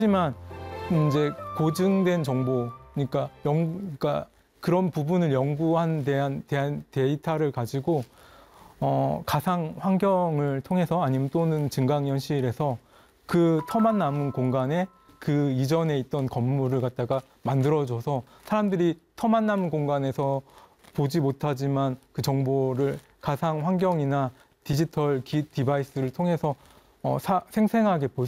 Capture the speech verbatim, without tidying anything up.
하지만 이제 고증된 정보, 그러니까, 연, 그러니까 그런 부분을 연구한 대한, 대한 데이터를 가지고 어, 가상 환경을 통해서 아니면 또는 증강현실에서 그 터만 남은 공간에 그 이전에 있던 건물을 갖다가 만들어줘서 사람들이 터만 남은 공간에서 보지 못하지만 그 정보를 가상 환경이나 디지털 기, 디바이스를 통해서 어, 사, 생생하게 볼